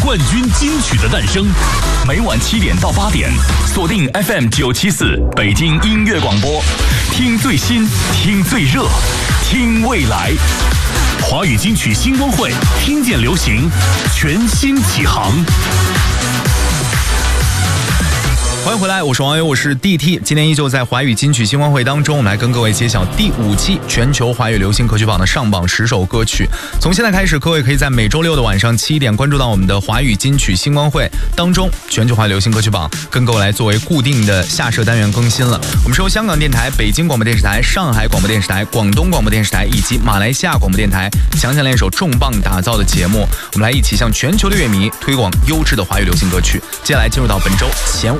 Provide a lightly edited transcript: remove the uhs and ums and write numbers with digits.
冠军金曲的诞生。 每晚7点到8点，锁定 FM 974北京音乐广播，听最新，听最热，听未来。 华语金曲星光会，听见流行，全新启航。 欢迎回来，我是王伟，我是 DT。今天依旧在华语金曲星光会当中，我们来跟各位揭晓第5季全球华语流行歌曲榜的上榜10首歌曲。从现在开始，各位可以在每周六的晚上7点关注到我们的华语金曲星光会当中，全球华语流行歌曲榜跟各位来作为固定的下设单元更新了。我们是由香港电台、北京广播电视台、上海广播电视台、广东广播电视台以及马来西亚广播电台强强联手重磅打造的节目，我们来一起向全球的乐迷推广优质的华语流行歌曲。接下来进入到本周前